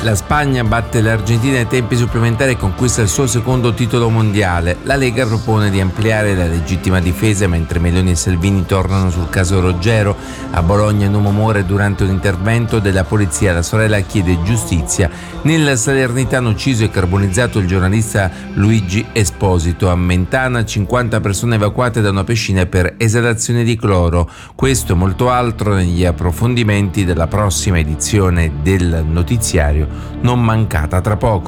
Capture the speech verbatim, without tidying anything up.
La Spagna batte l'Argentina ai tempi supplementari e conquista il suo secondo titolo mondiale. La Lega propone di ampliare la legittima difesa mentre Meloni e Salvini tornano sul caso Roggero. A Bologna un uomo muore durante un intervento della polizia. La sorella chiede giustizia. Nel Salernitano ucciso e carbonizzato il giornalista Luigi Esposito. A Mentana cinquanta persone evacuate da una piscina per esalazione di cloro. Questo e molto altro negli approfondimenti della prossima edizione del notiziario. Non mancata tra poco.